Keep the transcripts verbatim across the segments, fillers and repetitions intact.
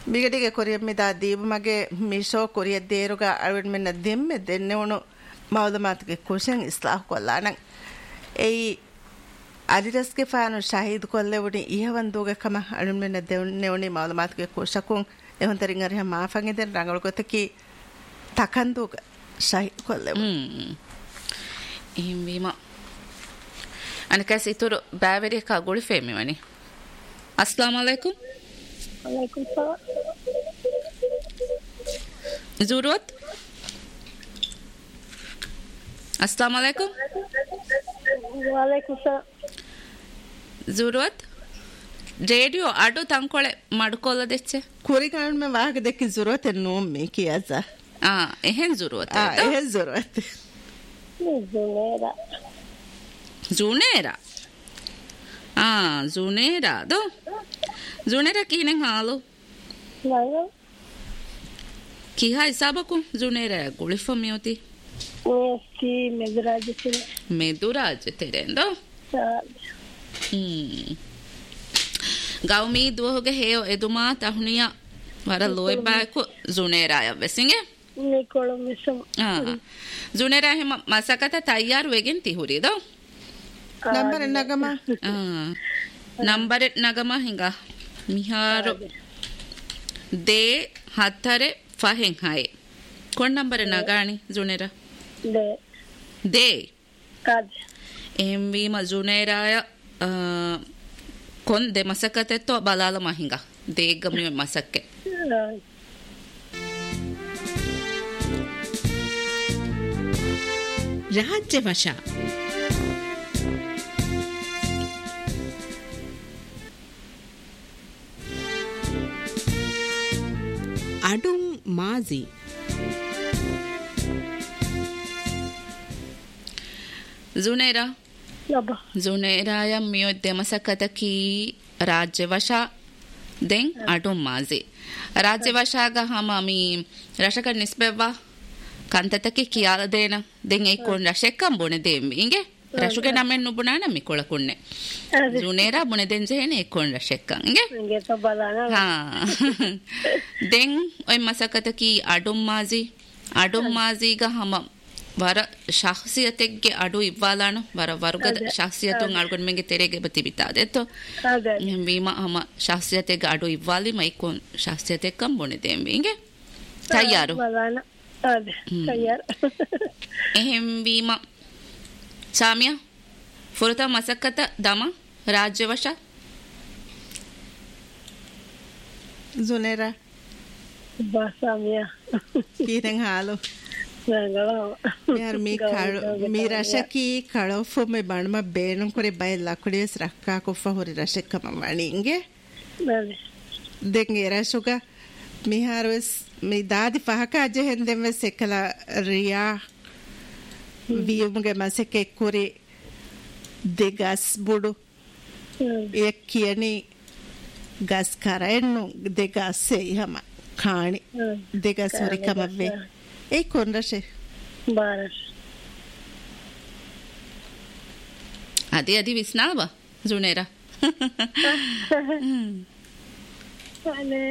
ಬಿಗಡಿಗೆ ಕೊರಿಯಮ್ಮಿದ ದೀಪಮಗೆ ಮಿಶೋ ಕೊರಿಯ ದೇರುಗ ಅಳ್ಮೆನ್ನ ದೆಮ್ಮೆ ದೆನ್ನೆವಣು ಮೌದಮಾತಿಗೆ cushion ಇಸ್ಲಾಹ್ ಕೊಲ್ಲಾನಂ ಏಯಿ ಅಲಿರಸ್ಗೆ ಫಾನು Shahid ಕೊಲ್ಲೆವುಡಿ ಇಹವಂದೂಗ ಕಮ ಅಳ್ಮೆನ್ನ ದೆನ್ನೆವಣಿ ಮೌದಮಾತಿಗೆ ಕುಶಕುಂ ಎಹೊಂತರಿಂಗ್ ಅರಿಹ ಮಾಫಂಗಿದೆನ್ ರಂಗಳು ಗೊತ್ತಕಿ ತಕಂದೂಗ ಶಾಹೀದ್ ಕೊಲ್ಲೆವು එහෙම වීම අනිකස් ඉතුරු බෑවරිය කා ගොළි ෆේමි වනි අස්ලාම අලයිකුම් අලයිකුම් සලාම් ज़रूरत अस्सलाम वालेकुम वालेकुम सलाम ज़रूरत ರೇಡಿಯೋ ಆಟೋ ತಂಕೊಳೆ ಮಾಡ್ಕೊಳ್ಳ ದೆಚ್ಚೆ ಕುರಿಗಾಣ ಮೆ ವಾಹಕ ದೆಕ್ಕಿ ज़रूरत नो ಮೆ ಕಿಯಾಜ ಆ ಎಹೆನ್ ज़रूरत ಆ ಎಹೆನ್ ज़रूरत Zunera. Zunera. Ah, Zunera. Do. Zunera kinen halu. Nayo. Kiha isabaku Zunera gulifo mioti. Oski meduraje tere. Meduraje terendo. Hmm. Gaumi duhoge heo eduma tahuniya wara loy baku Zunera ya vesinge. Nikolo misum. Ah. Zunera hema masakata tayyar wegen tihuri do. Number nagama. Ah. Number nagama hinga. Miharu de hatare fahen hai. Kon number nagani Zunera? De. De. Kad. Emvi ma Zunera ya kon de masakata to balala mahinga. De gami masakke. ರಾಜ್ಯ ವಶ ಅಡುಂ ಮಾಜಿ Zunera Laba. Zunera ya miyo demasakata ki ರಾಜ್ಯ ವಶ then ಅಡುಂ ಮಾಜಿ ರಾಜ್ಯ ವಶಾಗ ಹಮ ಮಿ ರಶಕ ನಿಸ್ಬೆವ್ವಾ ಕಂತತಕ್ಕೆ ಕಿಯಾಲ Dena then ಏ ಕೊನ್ ರಶೆಕ್ಕಂ ಬೊನೆ them ಇಂಗೆ ರಶುಗೆ ನಮೆನ್ ನುಬುನಾನ ಮಿ ಕೊಳಕುನ್ನೆ ಜುನೇರಾ ಬೊನೆ then ಜೆನೆ ಏ ಕೊನ್ ರಶೆಕ್ಕಂ ಇಂಗೆ ಇಂಗೆ ತೋ ಬಲಾನ ಹಾ ದೆನ್ ಒಯ್ ಮಸಕತಕಿ ಅಡುಂ ಮಾಜಿ ಅಡುಂ ಮಾಜಿಗ ಹಮ ವರ ಶಾಖ್ಸಿಯತೆಗೆ ಅಡು ಇವ್ವಾಲಾನ ವರ ವರ್ಗದ ಶಾಖ್ಸಿಯತುಂ ಅಳ್ಗೊಂಡ್ ಮೆಂಗೆ ತೆರೆಗೆ ಬತಿಬಿತಾದೆತ್ತೋ ವೀಮಾ ಹಮ ಶಾಖ್ಸಿಯತೆಗೆ ಅಡು ಇವ್ವಾಲಿ ಮೈ ಕೊನ್ ಶಾಖ್ಸಿಯತೆ ಕಂ ಬೊನೆ ದೇಮ್ ಇಂಗೆ ತಯಾರು ಬಲಾನ ಅದೇ ತಯಾರು එහෙම් වීම සාමියා ෆොරතා මසක්කත දම රාජ්‍ය වශා Zunera Basamia kinen halu Nangala yar mi kalo mi rashaki kalo fo me banma beenum kore bay lakudes rakka ko fa hori rashekka mamani inge Nale denge rashuga mi harwes mi dadi fahaka je hendem ve sekala riya viumge maseke kore degas budu ek kiyani gas karaennu degas se hama khani degas hori kamave ei konrashe baras adi adi visnalba Zunera ane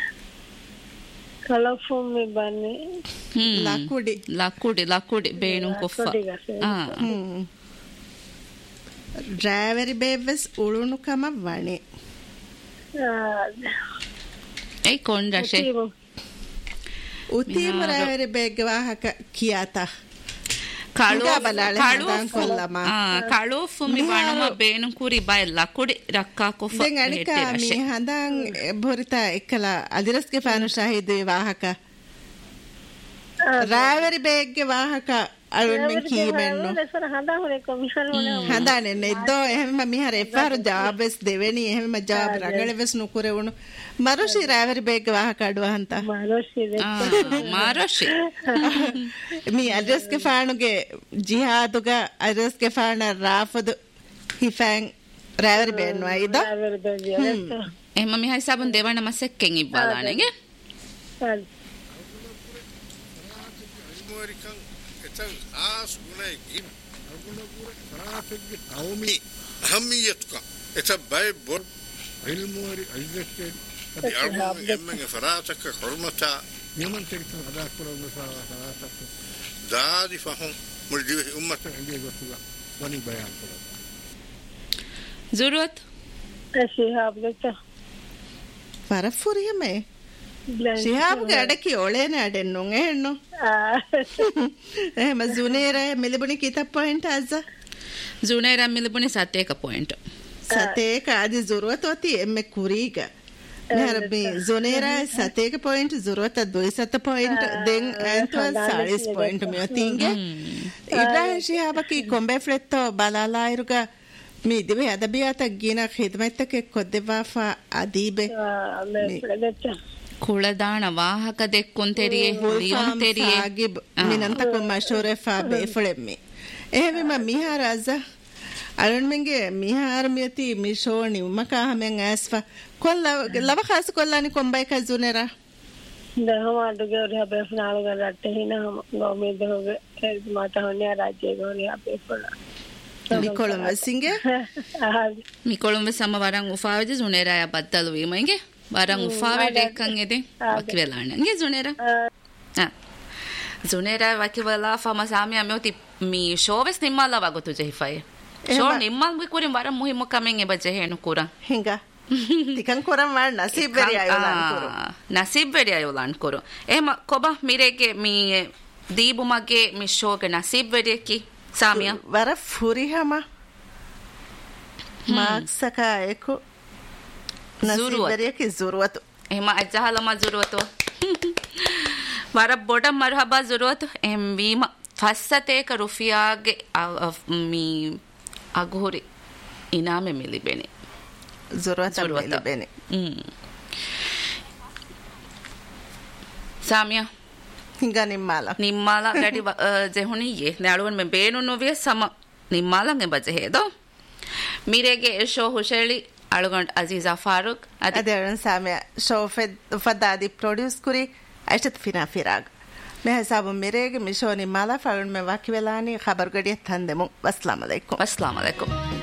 colorful me bane lakudi lakudi lakudi beenum koffa ah driver beves ulunu kama vane ei konrashe utim driver beg wahaka kiyata kalu kalu kollama ah kalu fumi banuma beenum kuri bay lakudi rakka koffa den anika mi handan borita ekkala adiraske fanu shahid wahaka driver beg wahaka almen kimenno handane neddo ehme mihare efaru jobs deveni ehme job ragaleves nukure unu maroshi driver beg wahaka adwa hanta maroshi maroshi mi address ke faanuge jihaduga address ke faana rafadu hifang driver benno aida ehme mi hisabun devana masekken ibbalanege ආසුුණයකින් අගුණපුර කරාපෙක්ගේ තවමි හම්මියත්ක එත බයි බොර් ilmuari ajjette adi almu emmenge faraataka hormata yaman terikun adakura nusawa faraataka daadi fahum murdi ummata inde gotuga wani bayan kura ज़रूरत ಶಿಹಾಬ್ ಗೊತ್ತಾ ಪರಫುರಿಯಮೆ ಶಿಹಾಬ್ ಗಡಕಿ ಒಳೇನೆ ಅಡೆನ್ನು ಹೆಣ್ಣು එහෙම ජුනේර මිලිබුණි කිත point අස ජුනේර මිලිබුණි සතේක point සතේක ආදි ज़रूरत එම්මෙ කුරීග නහරබි ජුනේර සතේක point ज़रूरत දුයිසත point දෙන් ඇන්තවල් සාලිස් point මියතින්ගේ ඉබ්‍රාහිම් ಶಿಹಾಬಕಿ ಕೊಂಬೆ ಫ್ಲೆತ್ತೋ ಬಲಾಲಾಯಿರುಗ ಮೀ ದಿವೆ ಅದಬಿಯಾತ ಗೀನ ಖಿದ್ಮತ್ತಕ್ಕೆ ಕೊದ್ದೆವಾಫಾ ಅದೀಬೆ ಕುಳದಾಣ ವಾಹಕ ದೆಕ್ಕೊಂತೆರಿಯೆ ಲಿಯೋನ್ ತೆರಿಯೆ ಆಗಿಬ್ ಮಿನಂತಕು ಮಶೂರೆ ಫಾ ಬೇಫಳೆಮ್ಮಿ ಎಹೆವಿಮ ಮಿಹಾರ ಅಜ ಅರುಣ್ ಮೆಂಗೆ ಮಿಹಾರ ಮಿಯತಿ ಮಿಶೋಣಿ ಉಮ್ಮಕಾ ಹಮೆಂ ಆಸ್ಫಾ ಕೊಲ್ಲ ಲವ ಖಾಸ ಕೊಲ್ಲಾನಿ ಕೊಂಬೈ ಕಜುನೆರ දහම අඩුගේ ඔරි අපේ ෆනාල ගලට හින ගෝමීද හොගේ මාත හොන්නේ රාජ්‍ය ගෝරි අපේ ෆලා මිකොළඹ සිංගේ මිකොළඹ සම වරන් උෆාවද ජුනේරා ය බද්දලු වීමගේ වරන් උෆාවේ දෙකන් එදෙ වකි වෙලාන ගේ ජුනේරා ආ ජුනේරා වකි වෙලා ෆම සාමියා මෙoti මි ෂෝවෙස් නිම්මලා වගතු ජෙහිෆයි show නිම්මල් විකුරින් වරන් මුහිම කමෙන් එබජ හේනු කුරා හිඟා tikan koram war nasib beri ayolan kuru nasib beri ayolan kuru ehma koba mirege mi deebumage mi shoge nasib beri ki samia war furihama maksaka eko nasib beri ki zuruat ehma ajhala ma zuruat war boda marhaba zuruat em wima fassate ka rufiage mi aghori iname milibene ज़रूरत है बेने सामिया हिंगा निम्माला निम्माला गडी जे होनी ये नालवन में बेनु नोविय सम निम्माला ने बजे है दो मीरेगे शो हुशेली अलगंड अजीजा फारूक अदेरन सामिया शो फदादी प्रोड्यूस कुरी ऐशत फिना फिराग मैं हिसाब मेरेगे मिशो निम्माला फारूक में वाकी वेलानी खबर गडिय थंदेमु अस्सलाम वालेकुम अस्सलाम वालेकुम